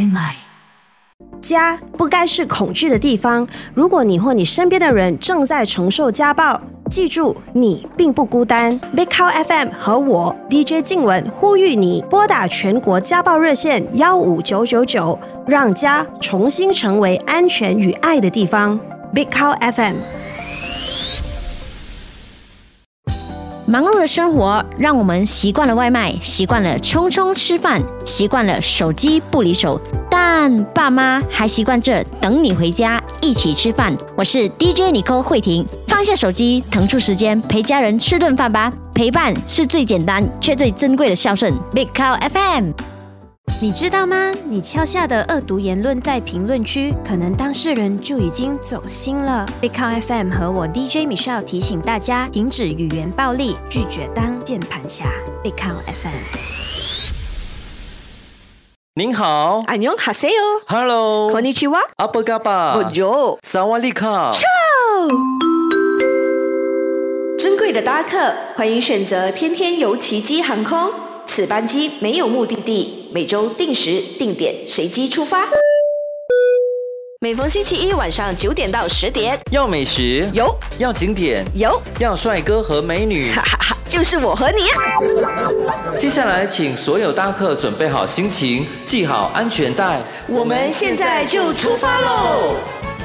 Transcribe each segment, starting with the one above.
卖。 家不该是恐惧的地方。如果你或你身边的人正在承受家暴，记住，你并不孤单。Big Cow FM 和我 DJ 静雯呼吁你拨打全国家暴热线15999，让家重新成为安全与爱的地方。Big Cow FM。 忙碌的生活让我们习惯了外卖，习惯了匆匆吃饭，习惯了手机不离手，但爸妈还习惯着等你回家一起吃饭。我是 DJ Nicole 慧婷，放下手机，腾出时间陪家人吃顿饭吧。陪伴是最简单却最珍贵的孝顺。Big Cow FM。 你知道吗？你敲下的恶毒言论在评论区，可能当事人就已经走心了。Big Cow FM 和我 DJ Michelle 提醒大家，停止语言暴力，拒绝当键盘侠。Big Cow FM。 您好， 안녕하세요。 Hello， konnichiwa。 apa kabar？ Bonjour。 萨瓦迪卡。 尊贵的搭客，欢迎选择天天由奇迹航空。此班机没有目的地，每周定时定点随机出发。每逢星期一晚上9点到10点， 要美食有， 要景点有， 要帅哥和美女， 哈哈哈，就是我和你啊！ 接下来请所有搭客准备好心情，系好安全带， 我们现在就出发喽！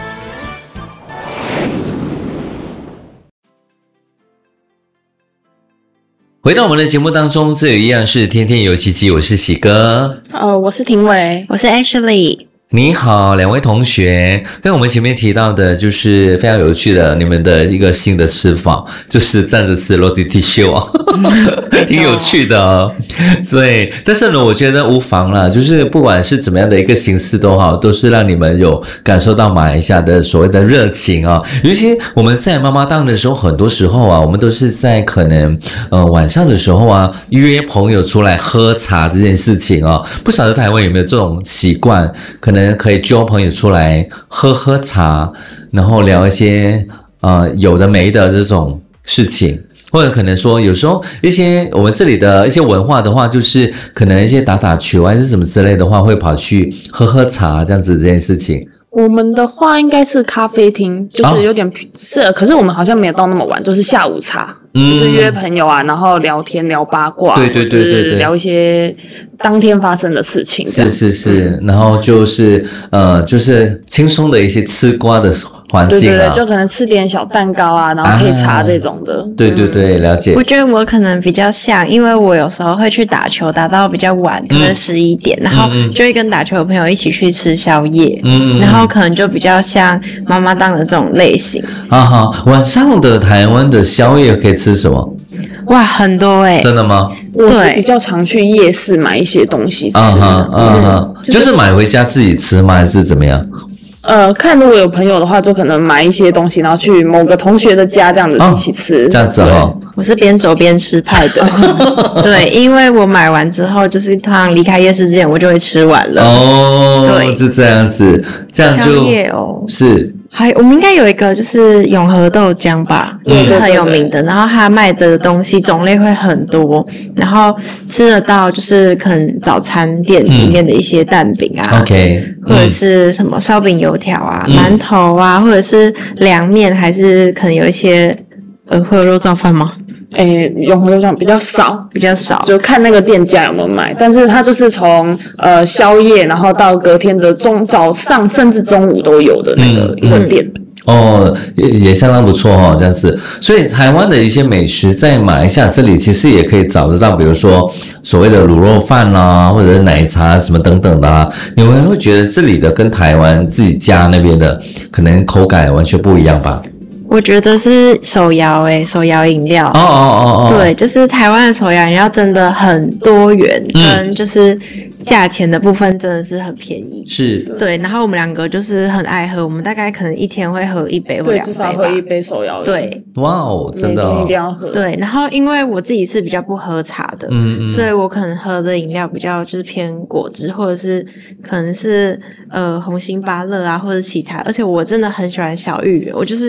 回到我们的节目当中，这里一样是天天有奇迹，我是喜哥， 我是庭伟， 我是 Ashley。 你好，两位同学，跟我们前面提到的就是非常有趣的，你们的一个新的吃法，就是站着吃落地 T 秀啊，挺有趣的哦。对，但是呢，我觉得无妨啦，就是不管是怎么样的一个形式都好，都是让你们有感受到马来西亚的所谓的热情啊。尤其我们在妈妈档的时候，很多时候啊，我们都是在可能晚上的时候啊，约朋友出来喝茶这件事情啊，不晓得台湾有没有这种习惯，可能可以揪朋友出来喝茶，然后聊一些有的没的这种事情，或者可能说有时候一些我们这里的一些文化的话，就是可能一些打球还是什么之类的话，会跑去喝茶这样子这件事情。 我们的话应该是咖啡厅，就是有点是，可是我们好像没有到那么晚，就是下午茶，就是约朋友啊，然后聊天聊八卦，对，聊一些当天发生的事情。 是，然后就是轻松的一些吃瓜的环境啊， 对，就可能吃点小蛋糕啊，然后配茶这种的。 对，了解。 我觉得我可能比较像，因为我有时候会去打球，打到比较晚，可能11点，然后就会跟打球的朋友一起去吃宵夜，然后可能就比较像妈妈档的这种类型。 晚上的台湾的宵夜可以吃什么？ 哇，很多真的吗？ 我是比较常去夜市买一些东西吃， 就是买回家自己吃吗？还是怎么样？ 看如果有朋友的话，就可能买一些东西，然后去某个同学的家这样子一起吃。 这样子我是边走边吃派的。对，因为我买完之后，就是通常离开夜市之前，我就会吃完了。 对，就这样子，这样就宵夜哦， 是。 我们应该有一个就是永和豆浆吧，也是很有名的。然后他卖的东西种类会很多，然后吃得到就是可能早餐店里面的一些蛋饼啊或者是什么烧饼、油条啊、馒头啊，或者是凉面，还是可能有一些会有肉燥饭吗？ 永和豆浆比较少，就看那个店家有没有卖。但是它就是从宵夜，然后到隔天的早上甚至中午都有的那个一个店。 也相当不错这样子。所以台湾的一些美食在马来西亚这里其实也可以找得到，比如说所谓的卤肉饭啦，或者是奶茶什么等等的啊。你们会觉得这里的跟台湾自己家那边的可能口感完全不一样吧？ 我觉得是手摇手摇饮料。对，就是台湾的手摇饮料真的很多元，跟就是价钱的部分真的是很便宜。 是。 对，然后我们两个就是很爱喝，我们大概可能一天会喝1杯或2杯吧。 至少喝1杯手摇饮。 对。 哇哦，真的一定要喝。 对，然后因为我自己是比较不喝茶的，所以我可能喝的饮料比较就是偏果汁，或者是可能是红心芭乐啊，或者其他。而且我真的很喜欢小芋圆，我就是一定要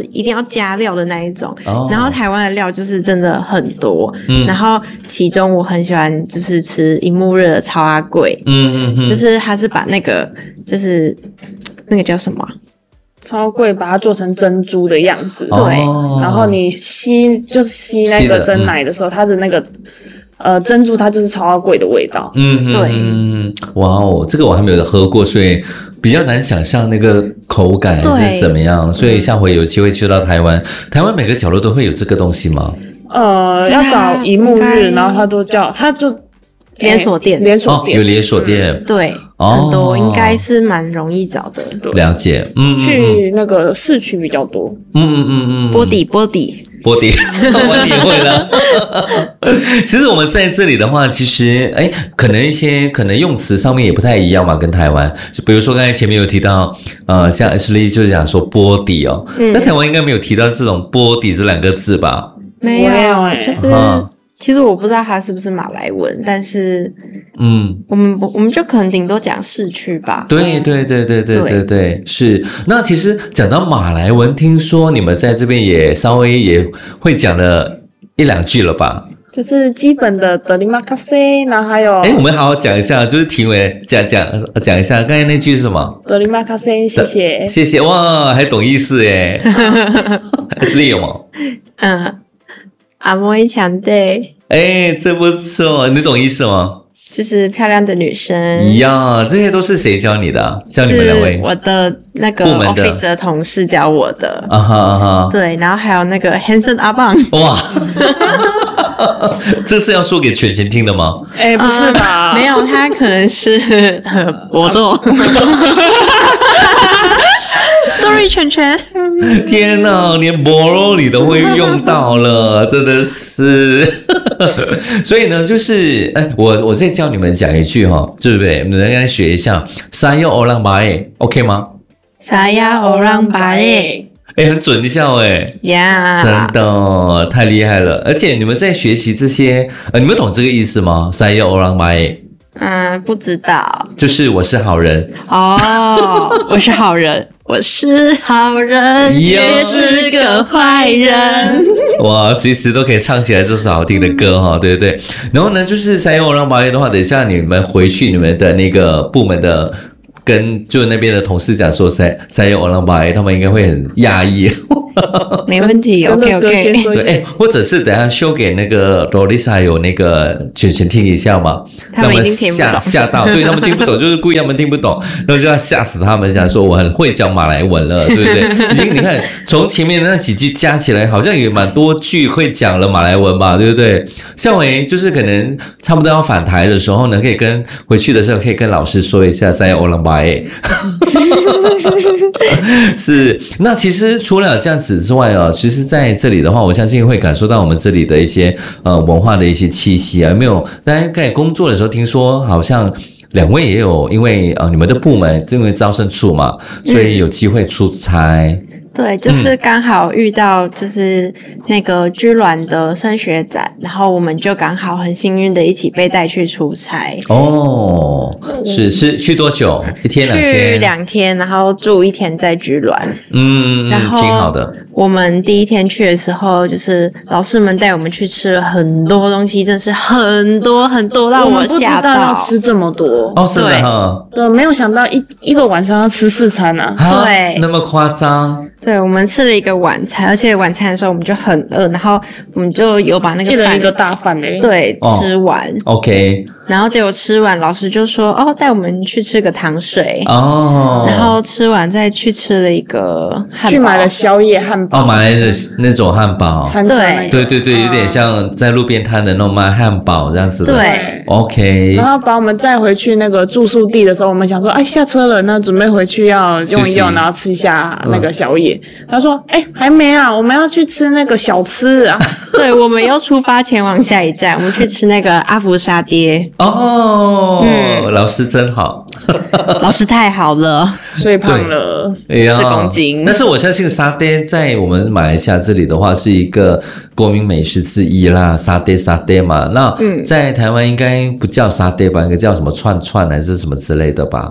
加料的那一种。然后台湾的料就是真的很多，然后其中我很喜欢就是吃银幕热的草阿粿，就是它是把那个就是那个叫什么？ 超贵，把它做成珍珠的样子，对，然后你吸那个珍奶的时候，它的那个珍珠，它就是超阿贵的味道， 对， 哇哦，这个我还没有喝过，所以比较难想象那个口感是怎么样，所以下回有机会去到台湾每个角落都会有这个东西吗？ 要找一幕日，然后它就连锁店， 有连锁店， 对，很多，应该是蛮容易找的。 了解， 去那个市区比较多。 波底， 我也会了。其实我们在这里的话，其实可能用词上面也不太一样嘛，跟台湾。就比如说刚才前面有提到，像 Ashley 就是讲说波底哦，在台湾应该没有提到这种波底这2个字吧？ 没有，就是其实我不知道它是不是马来文，但是我们就可能顶多讲市区吧。 对，是。那其实讲到马来文，听说你们在这边也稍微也会讲了1-2句了吧？ 就是基本的terima kasih，然后还有我们好好讲一下，就是评委讲一下刚才那句是什么 ？terima kasih，谢谢，哇，还懂意思耶。是有吗？ 阿莫伊强对， 这不错，你懂意思吗？ 就是漂亮的女生呀，这些都是谁教你的？教你们2位？ 我的那个 office 的同事教我的。对，然后还有那个 handsome 阿棒。哇， 这是要说给全听的吗？ 不是吧？ 没有，他可能是搏斗。Sorry， 全， 天哪，连菠萝你都会用到了，真的是。所以呢，就是我再教你们讲一句对不对？你们来学一下 ，Saya orang baik，OK 吗 ？Saya orang baik， 很准一下呀， 真的太厉害了！而且你们在学习这些，你们懂这个意思吗 ？Saya orang baik。 不知道， 就是我是好人我是好人，我是好人，也是个坏人。 哇，随时都可以唱起来这首好听的歌对不对？然后呢，就是Saya orang baik的话，等一下你们回去你们的那个部门的跟就那边的同事讲说Saya orang baik，他们应该会很讶异。 没问题 ，OK， 对，或者是等一下修给那个 Dorisa 有那个全听一下嘛， 他们一定听不懂， 吓到，对他们听不懂，就是故意他们听不懂，然后就要吓死他们，讲说我很会讲马来文了，对不对？已经你看从前面的那几句加起来，好像有蛮多句会讲了马来文吧，对不对？像我就是可能差不多要返台的时候呢，可以回去的时候可以跟老师说一下Saya orang baik。是，那其实除了这样子之外其实在这里的话，我相信会感受到我们这里的一些文化的一些气息有没有？大家在工作的时候听说好像2位也有，因为你们的部门因为招生处嘛，所以有机会出差。 对，就是刚好遇到就是那个居銮的升学展，然后我们就刚好很幸运的一起被带去出差。 是去多久？1天2天？ 去2天，然后住1天在居銮。然后挺好的。 我们第1天去的时候，就是老师们带我们去吃了很多东西，真是很多很多，让我吓到。 要吃这么多是的对，没有想到一个晚上要吃4餐啊！ 对， 那么夸张。 对，我们吃了一个晚餐，而且晚餐的时候我们就很饿，然后我们就有把那个饭一人一个大饭对吃完。 OK。 然后结果吃完，老师就说带我们去吃个糖水然后吃完再去吃了一个汉堡， 去买了宵夜汉堡买了那种汉堡，对，有点像在路边摊的那种卖汉堡这样子的。 对 ，OK。 然后把我们载回去那个住宿地的时候，我们想说，下车了，那准备回去要用一用，然后吃一下那个宵夜。他说，还没啊，我们要去吃那个小吃啊。 对，我们又出发前往下一站，我们去吃那个阿福沙爹。 老师真好， 老师太好了， 所以胖了 4公斤。 但是我相信沙爹在我们马来西亚这里的话是一个国民美食之一啦，沙爹嘛。那在台湾应该不叫沙爹吧，应该叫什么串还是什么之类的吧？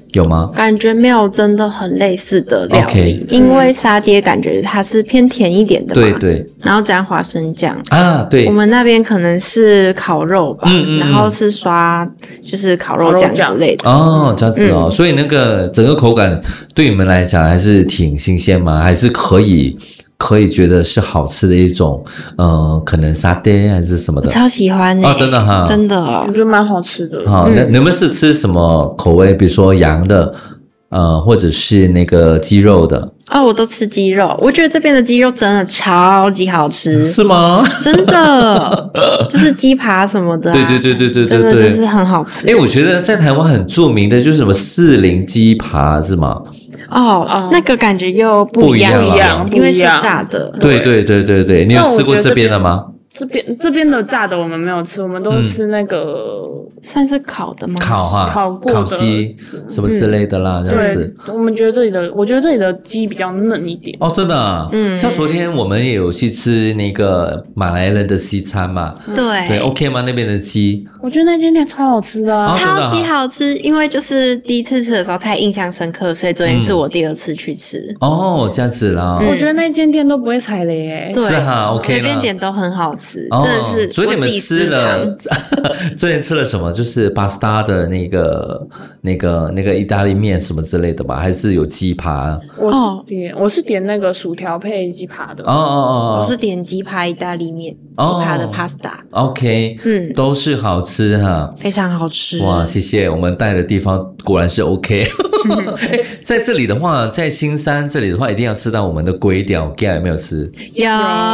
有吗？ 感觉没有真的很类似的料理，因为沙爹感觉它是偏甜一点的嘛， 对， 然后沾花生酱啊，对， 我们那边可能是烤肉吧，然后是刷就是烤肉酱之类的哦，这样子哦，所以那个整个口感对你们来讲还是挺新鲜吗？还是可以觉得是好吃的一种，可能沙爹还是什么的， 我超喜欢哦，真的哈， 真的， 我觉得蛮好吃的。 好，那你们是吃什么口味？比如说羊的，或者是那个鸡肉的？ 哦，我都吃鸡肉，我觉得这边的鸡肉真的超级好吃， 是吗？ 真的，就是鸡扒什么的、啊， 对， 真的就是很好吃。 我觉得在台湾很著名的就是什么4零鸡扒是吗？ 哦，那个感觉又不一样，因为是炸的。 对，你有吃过这边的吗？ 这边的炸的我们没有吃，我们都是吃那个算是烤的吗？ 烤过的烤鸡什么之类的啦，这样子。 我觉得这里的鸡比较嫩一点。 哦，真的啊，像昨天我们也有去吃那个马来人的西餐嘛，对 ，OK 吗？那边的鸡， 我觉得那间店超好吃的啊， 超级好吃。因为就是第一次吃的时候太印象深刻，所以昨天是我第2次去吃。 哦，这样子啦。 我觉得那间店都不会踩雷诶， 对， 是哈 ，OK 随便点都很好吃。真的是， 所以你们吃了，昨天吃了什么？就是巴斯达的那个意大利面什么之类的吧？还是有鸡扒？ 我是点那个薯条配鸡扒的。 我是点鸡扒意大利面，鸡扒的 pasta。OK， 都是好吃哈， 非常好吃。 哇，谢谢，我们带的地方果然是 OK。在这里的话，在新山这里的话，一定要吃到我们的粿条，有没有吃？ 有。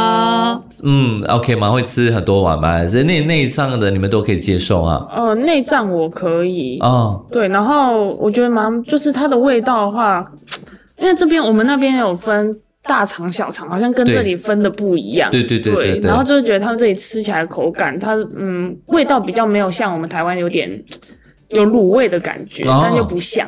OK 吗？会吃很多碗吗？还是内脏的你们都可以接受啊？ 内脏我可以。对，然后我觉得就是它的味道的话，因为我们那边有分大肠小肠，好像跟这里分的不一样。 对。 然后就是觉得他们这里吃起来的口感，它味道比较没有像我们台湾有点有卤味的感觉，但又不像。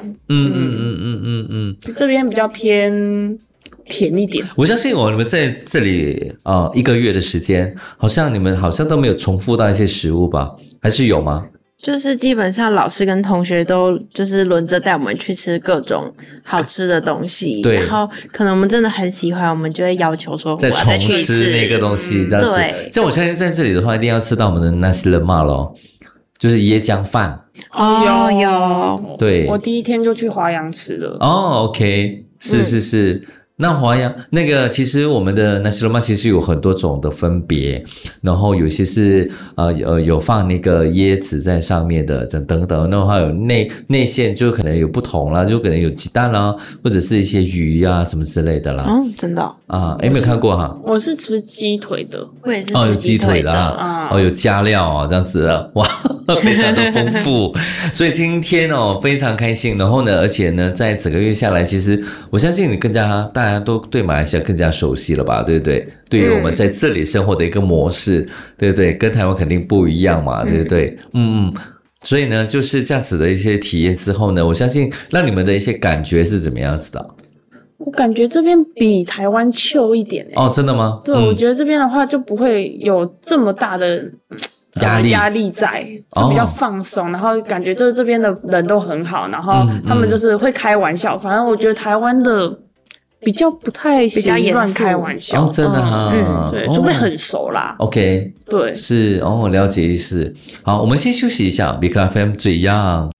这边比较偏甜一点。 我相信你们在这里1个月的时间，你们好像都没有重复到一些食物吧？还是有吗？ 就是基本上老师跟同学都就是轮着带我们去吃各种好吃的东西， 对， 然后可能我们真的很喜欢，我们就会要求说再重吃那个东西，这样子。对，像我相信在这里的话，一定要吃到我们的nasi lemak咯，就是椰浆饭。 有。 对， 我第一天就去华阳吃了。 OK， 是。那华阳那个，其实我们的nasi lemak其实有很多种的分别，然后有些是有放那个椰子在上面的等等，然后还有内馅就可能有不同啦，就可能有鸡蛋啦，或者是一些鱼啊什么之类的啦。 真的没有看过哈？ 我是吃鸡腿的， 我也是吃鸡腿的有加料这样子哇，非常的丰富。所以今天非常开心，然后呢，而且呢，在整个月下来，其实我相信你大家都对马来西亚更加熟悉了吧，对不对？对于我们在这里生活的一个模式，对不对？跟台湾肯定不一样嘛，对不对？所以呢，就是这样子的一些体验之后呢，我相信让你们的一些感觉是怎么样子的？ 我感觉这边比台湾chill一点真的吗？ 对，我觉得这边的话就不会有这么大的压力在，就比较放松，然后感觉就是这边的人都很好，然后他们就是会开玩笑。反正我觉得台湾的比较不太习惯开玩笑， 真的哈， 对，除非很熟啦。 OK， 对， 是了解意思。好，我们先休息一下，Big FM 最样。